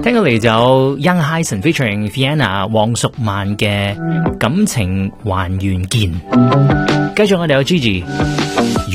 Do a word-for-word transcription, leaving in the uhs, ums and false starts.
聽過嚟就有 Young Hysan featuring Vienna 黃淑蔓嘅感情還原件，繼續我哋有 Gigi。